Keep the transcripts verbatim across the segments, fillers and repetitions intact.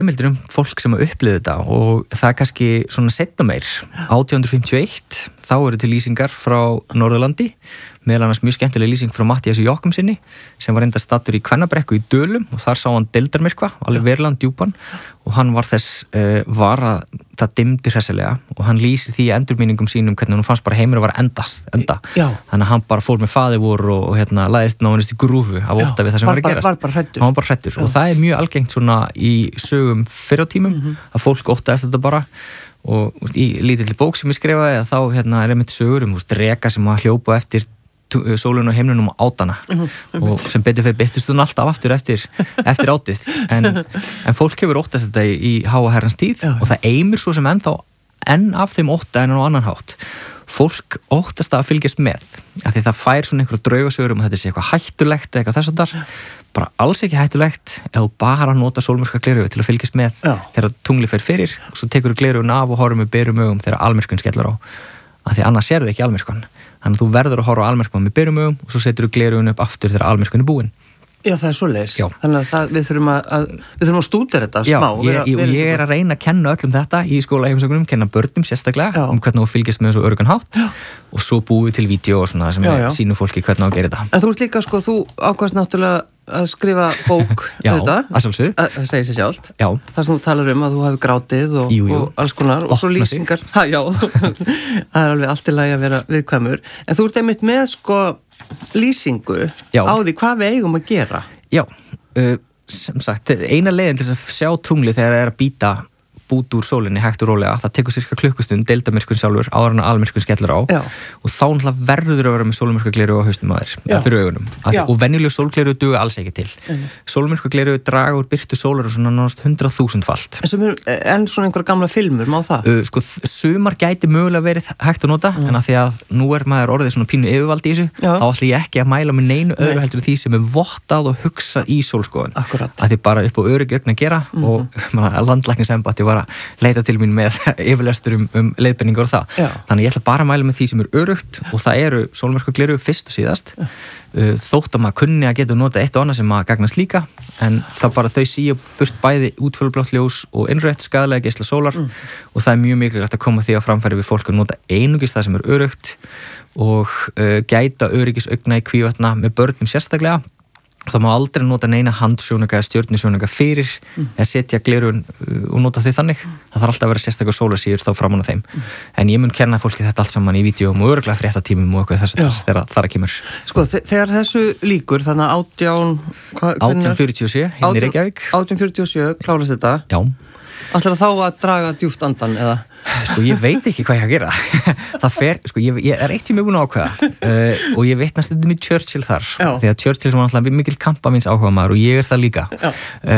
heimildir um fólk sem að upplifði þetta og það er kannski svona seinna meir átján hundruð fimmtíu og eitt þá eru til lýsingar frá Norðurlandi meðal annars mjög skemmtileg lýsing frá Matthíasi Jochumssyni sem var enda stattur í Kvennabrekku í Dölum og þar sá hann deildarmyrkva, alveg verulegan djúpan og hann var þess uh, var að það dimmdi hressilega og hann lýsi því endurminningum sínum hvernig hann fannst bara heimur var endast, enda Já. Þannig að hann bara fór með faðirvor og, og hérna læðist náðunist í grúfu af ótta við það sem var, var að gerast var bara hræddur. Hann var bara hræddur og það er mjög algengt svona í sögum fyrr á tímum mm -hmm. að fólk óttaðist þetta bara og í lítilli bók sem ég skrifaði þá hérna, er einmitt sögur um reka sem að hljópa eftir sólun og heimnunum á átana mm-hmm. og sem betur fyrir byrtist hún alltaf aftur eftir, eftir átið en, en fólk hefur óttast þetta í, í háa herrans tíð Já. Og það eimir svo sem ennþá enn af þeim ótta en á annan hátt fólk óttast að fylgjast með af því það fær svona einhverju draugasögur um að þetta sé eitthvað hættulegt eitthvað þess að þar bara alls ekki hættulegt ef þú bara nota sólmyrkva gleraugu til að fylgjast með Já. Þegar tungli fer fyrir og svo tekur þú gleraugun af og horfum með berum augum þegar almyrkvinn skellur á af því annars sérðu ekki almyrkvann þannig að þú verður að horfa á almyrkvann með berum augum og svo setur þú gleraugun upp aftur þegar almyrkvinn er búinn Já, það er svoleiðis. Þannig að það, við þurfum að, að við þurfum að stúdera þetta Já, smá. Já, ég, ég, ég er að reyna að kenna öllum þetta í skólaheimsóknum, kenna börnum sérstaklega Já. um hvernig þú fylgist með þessu öruggan hátt Já. Og svo búið við til vídeo og svona sem Já, við já. sýnum fólki hvernig á að gera þetta. En þú ert líka, sko, þú ákvaðst náttúrulega að skrifa bók Já, þetta. að sjálfsögðu. Það segir sér sjálft. Já. Það sem þú talar um að þú hefur grátið og, jú, jú. og alls konar og svo Opna lýsingar. Ha, já, það er alveg allt í lagi að vera viðkvæmur. En þú ert einmitt með, sko, lýsingu Já. á því hvað við eigum að gera. Já, uh, sem sagt, eina leiðin til að sjá tungli þegar það er að býta bút úr sólinni hægt og rólega, það tekur cirka klukkustund deildarmyrkvinn sjálfur, áður en að almyrkvinn skellur á Já. og þá náttúrulega verður að vera með sólmyrkvagleru á haustum að þér, fyrir augunum að, og venjuleg sólgleru duga alls ekki til mm. Sólmyrkvagleru draga úr byrtu sólar og svona náttúrulega hundrað þúsund falt En, en svona einhver gamla filmur, má það? Uh, sko, sumar gæti mögulega verið hægt að nota, mm. en að því að nú er maður orðið svona pínu yfirvaldi í þessu, Já. þá ætla ég ekki að mæla með neinu öðru Nei. heldur því sem er vottað og hugsað í sólskoðun. Akkurat. Að því bara upp á öryggi ögn að gera mm. og landlæknisembætti var að leita til mín með yfirlestur um, um leiðbenningar og það. Já. Þannig ég ætla bara að mæla með því sem er örugt og það eru sólmyrkvagleru fyrst og síðast. Já. Þótt að maður kunni að geta nota eitt og annað sem að gagnast líka en það bara þau síu burt bæði útfjólublátt ljós og innrautt skaðlega geisla sólar mm. og það er mjög mikilvægt að koma því að framfæri við fólk að nota einungis það sem er örugt og uh, gæta öryggisaugna í hvívetna með börnum sérstaklega og það má aldrei nota neina handsjónuga eða stjörnusjónuga fyrir mm. eða setja glerun uh, og nota þau þannig það þarf alltaf að vera sérstaklega sólarsýður þá framan á þeim mm. en ég mun kenna fólki þetta allt saman í vídeóm og öruglega fréttatímum og eitthvað þessu þegar það er kemur Sko þegar þessu líkur þannig að átján átján fjörutíu og sjö hérna í Reykjavík átján fjörutíu og sjö klárast þetta Já Ætlar þá að draga djúpt andan eða? Sko ég veit ekki hvað ég að gera það fer, sko ég, ég er eitt sem ég er búin að ákveða uh, og ég vitna stundum í Churchill þar Já. því að Churchill var náttúrulega mikil kampamins áhuga maður og ég er það líka uh,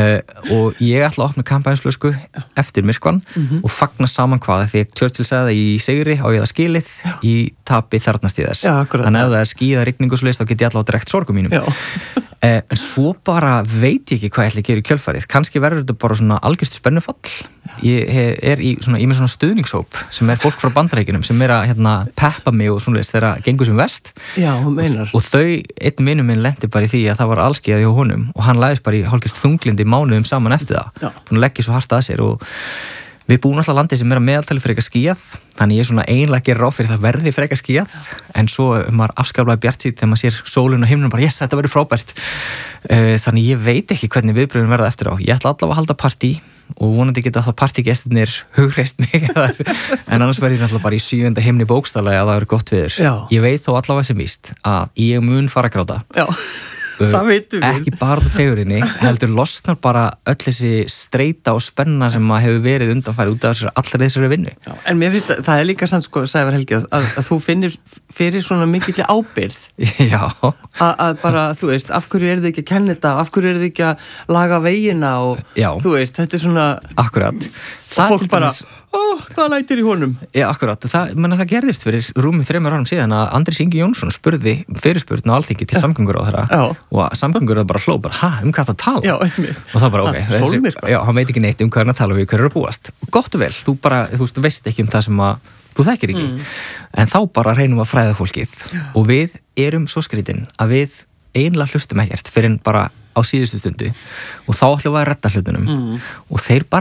og ég ætla að opna kampaminsflösku eftir myrkvann mm -hmm. og fagna saman hvaða því að Churchill sagði í sigri á ég það skilið í tapi þarnast í þess Já, þannig að ef það er skíða rigning og svo leist þá get ég alltaf direkt sorgum mínum uh, en svo bara veit ég ekki hvað ég ætla að gera í kjölfarið kannski verður þetta bara svona algjört spennufall ég er í svona, ég með svona stuðningshóp sem er fólk frá Bandaríkjunum sem er að hérna, peppa mig og svona þegar það gengur sem vest Já, hún meinar og þau, einn vinur minn lendi bara í því að það var allskíðað hjá honum og hann læðist bara í hálfgjört þunglindi mánuðum saman eftir það Já. búin að leggja svo hart að sér og við búum alltaf landi sem er að meðaltali fyrir eitthvað skíjað þannig ég er svona einlega gerir ráð fyrir það verði fyrir eitthvað skíjað en svo maður afskaplega bjartsýn þegar maður sér sólun og himnum bara yes, þetta verður frábært þannig ég veit ekki hvernig viðbröðin verða eftir á ég ætla allavega að halda partí og vonandi geta það partígestirnir hugreist mig en annars verður ég náttúrulega bara í sjöunda himni bókstaflega að það verður gott viður Já. ég veit þó allavega sem víst að ég mun fara að gráta Já. Það veitum við. Ekki bara það fegurinni, heldur losnar bara öll þessi streita og spenna sem að hefur verið undanfæri út af allir þessari vinnu. Já, en mér finnst að það er líka sann sko, Sævar Helgi, að, að þú finnir fyrir svona mikill ábyrgð. Já. Að, að bara, þú veist, af hverju er þið ekki að kenna þetta, af hverju er þið ekki að laga vegina og Já. Þú veist, þetta er svona... Akkurat. Það fólk bara, ó, hvað lætir í honum? Já, akkurat. Það, menna, það gerðist fyrir rúmið þreymur árum síðan að Andrés Ingi Jónsson spurði fyrirspurn á Alþingi til samgönguráðherra og samgönguráðherra bara hló bara, ha, um hvað það tala? Já, einmitt. Og það bara, ok. Sólmyrkva. Já, hann veit ekki neitt um hvað hann að tala og við hverju er að búast. Gott og vel, þú bara, þú veist, veist ekki um það sem að þú þekkir ekki. Mm. En þá bara reynum að fræða fólkið og við erum svo skrítin að við einlega hlustum ekkert fyrir en bara á síðustu stundu og þá ætlum við að redda hlutunum mm. og þeir bara